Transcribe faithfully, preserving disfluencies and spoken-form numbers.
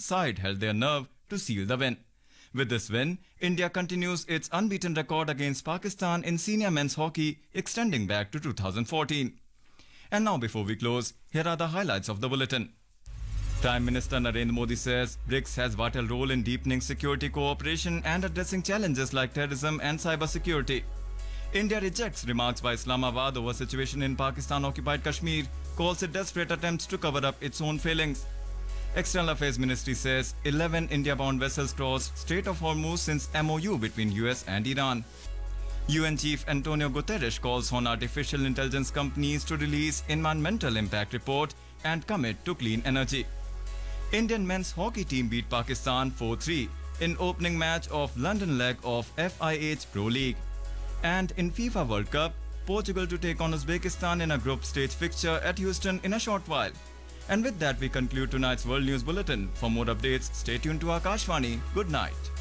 side held their nerve to seal the win. With this win, India continues its unbeaten record against Pakistan in senior men's hockey, extending back to two thousand fourteen. And now before we close, here are the highlights of the bulletin. Prime Minister Narendra Modi says BRICS has vital role in deepening security cooperation and addressing challenges like terrorism and cybersecurity. India rejects remarks by Islamabad over situation in Pakistan-occupied Kashmir, calls it desperate attempts to cover up its own failings. External Affairs Ministry says eleven India-bound vessels crossed Strait of Hormuz since M O U between U S and Iran. U N Chief Antonio Guterres calls on artificial intelligence companies to release environmental impact report and commit to clean energy. Indian men's hockey team beat Pakistan four three in opening match of London leg of F I H Pro League. And in FIFA World Cup, Portugal to take on Uzbekistan in a group stage fixture at Houston in a short while. And with that, we conclude tonight's World News Bulletin. For more updates, stay tuned to Akashvani. Good night.